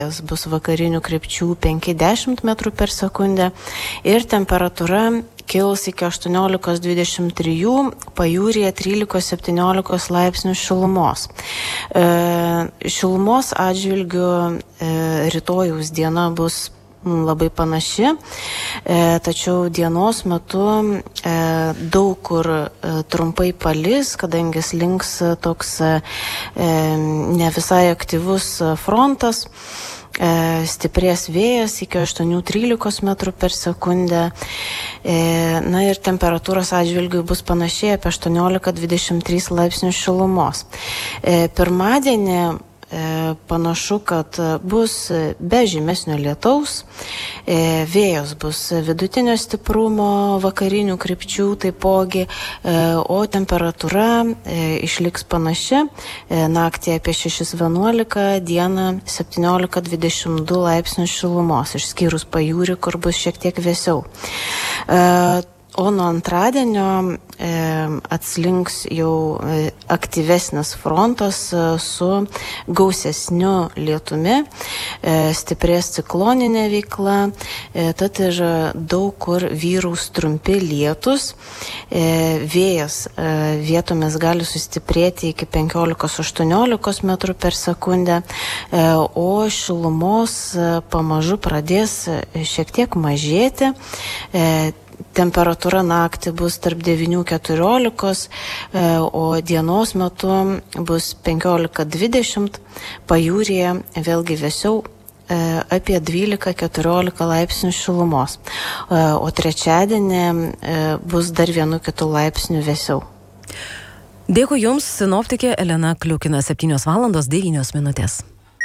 bus vakarinių krypčių 5-10 metrų per sekundę ir temperatūra kils iki 18-23, pajūryje 13-17 laipsnių šilumos. Šilumos atžvilgiu rytojaus diena bus labai panaši, tačiau dienos metu daug kur trumpai palis, kadangi slinks toks ne visai aktyvus frontas. Stiprės vėjas iki 8-13 metrų per sekundę. Na ir temperatūros atžvilgių bus panašiai apie 18-23 laipsnių šilumos. Pirmadienį panašu, kad bus be žymesnio lietaus, vėjas bus vidutinio stiprumo, vakarinių krypčių taipogi, o temperatūra išliks panaši, naktį apie 6-11, dieną 17-22 laipsnių šilumos, išskyrus pajūrį, kur bus šiek tiek vėsiau. O nuo antradienio atslinks jau aktyvesnis frontas su gausesniu lietumi, stiprės cikloninė veikla, tad ir daug kur vyraus trumpi lietus. Vėjas vietomis gali sustiprėti iki 15-18 metrų per sekundę, o šilumos pamažu pradės šiek tiek mažėti. Temperatūra naktį bus tarp 9-14, o dienos metu bus 15-20, pajūryje vėlgi vėsiau apie 12-14 laipsnių šilumos, o trečiadienį bus dar 1-2 laipsnių vėsiau. Dėkui Jums, sinoptikė Elena Kliukina, 7:09.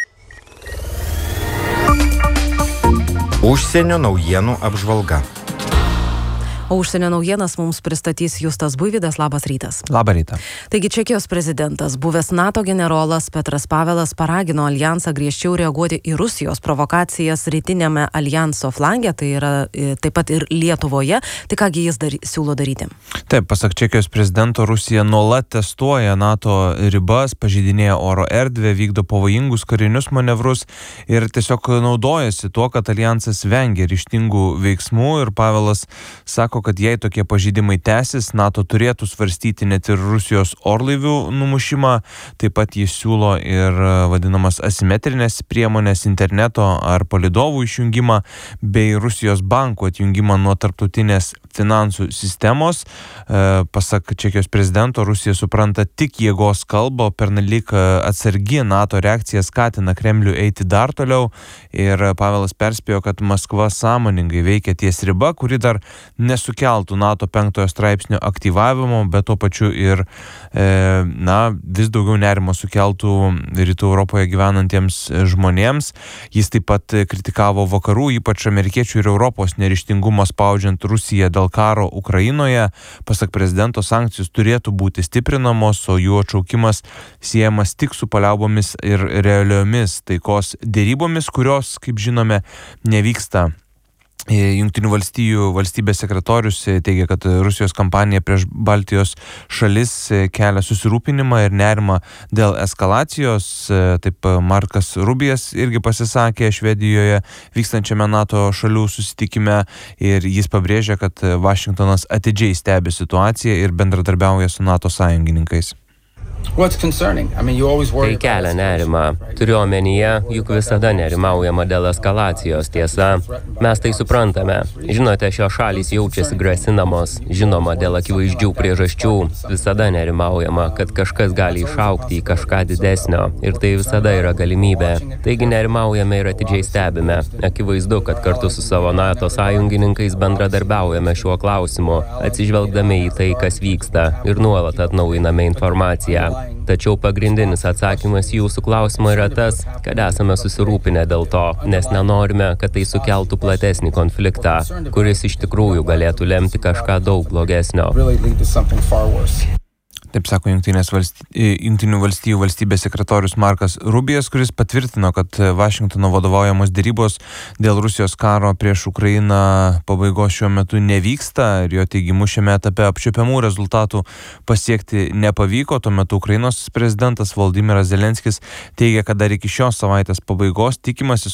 Užsienio naujienų apžvalga. O užsienio naujienas mums pristatys Justas Buivydas. Labas rytas. Labą rytą. Taigi Čekijos prezidentas, buvęs NATO generolas Petras Pavelas paragino alijansą griežčiau reaguoti į Rusijos provokacijas rytinėme alijanso flange, tai yra taip pat ir Lietuvoje. Tai kągi jis siūlo daryti? Taip, pasak Čekijos prezidento, Rusija nuolat testuoja NATO ribas, pažeidinėja oro erdvę, vykdo pavojingus karinius manevrus ir tiesiog naudojasi tuo, kad alijansas vengia ryžtingų veiksmų, ir Pavelas sako, kad jei tokie pažeidimai tęsis, NATO turėtų svarstyti net ir Rusijos orlaivių numušimą. Taip pat jis siūlo ir vadinamas asimetrinės priemonės, interneto ar palydovų išjungimą bei Rusijos bankų atjungimą nuo tarptautinės finansų sistemos. Pasak Čekijos prezidento, Rusija supranta tik jėgos kalbą, pernelyg atsargi NATO reakcija skatina Kremlių eiti dar toliau, ir Pavelas perspėjo, kad Maskva sąmoningai veikia ties riba, kuri dar nesukeltų NATO 5 straipsnio aktyvavimo, bet tuo pačiu ir vis daugiau nerimo sukeltų Rytų Europoje gyvenantiems žmonėms. Jis taip pat kritikavo vakarų, ypač amerikiečių ir Europos neryžtingumą spaudžiant Rusiją dėl karo Ukrainoje. Pasak prezidento, sankcijos turėtų būti stiprinamos, o jų atšaukimas siejamas tik su paliaubomis ir realiomis taikos dėrybomis, kurios, kaip žinome, nevyksta. Jungtinių valstijų valstybės sekretorius teigia, kad Rusijos kampanija prieš Baltijos šalis kelia susirūpinimą ir nerimą dėl eskalacijos. Taip Markas Rubijas irgi pasisakė Švedijoje vykstančiame NATO šalių susitikime, ir jis pabrėžė, kad Vašingtonas atidžiai stebi situaciją ir bendradarbiauja su NATO sąjungininkais. Tai kelia nerimą. Turiu omenyje, juk visada nerimaujama dėl eskalacijos, tiesa. Mes tai suprantame. Žinote, šios šalys jaučiasi grasinamos. Žinoma, dėl akivaizdžių priežasčių visada nerimaujama, kad kažkas gali išaugti į kažką didesnio. Ir tai visada yra galimybė. Taigi nerimaujame ir atidžiai stebime. Akivaizdu, kad kartu su savo NATO sąjungininkais bendradarbiaujame šiuo klausimu, atsižvelgdami į tai, kas vyksta, ir nuolat atnaujiname informaciją. Tačiau pagrindinis atsakymas į jūsų klausimą yra tas, kad esame susirūpinę dėl to, nes nenorime, kad tai sukeltų platesnį konfliktą, kuris iš tikrųjų galėtų lemti kažką daug blogesnio. Taip sako Jungtinių valstijų valstybės sekretorius Markas Rubijas, kuris patvirtino, kad Vašingtono vadovaujamos derybos dėl Rusijos karo prieš Ukrainą pabaigos šiuo metu nevyksta, ir jo teigimu šiame etape apčiuopiamų rezultatų pasiekti nepavyko. Tuo metu Ukrainos prezidentas Volodymyras Zelenskis teigia, kad dar iki šios savaitės pabaigos tikimasi